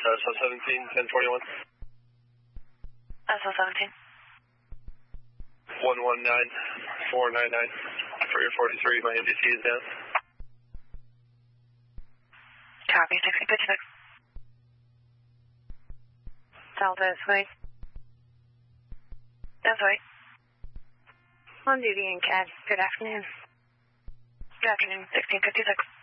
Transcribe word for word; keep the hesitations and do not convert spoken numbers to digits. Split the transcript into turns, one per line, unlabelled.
S O seventeen, ten forty-one.
S O seventeen.
one one nine, four nine nine. For your forty-three, my N D C is down.
Copy, sixty fifty-six. Delta is right. That's right. On duty in C A D. Good afternoon. Good afternoon, sixteen fifty-six.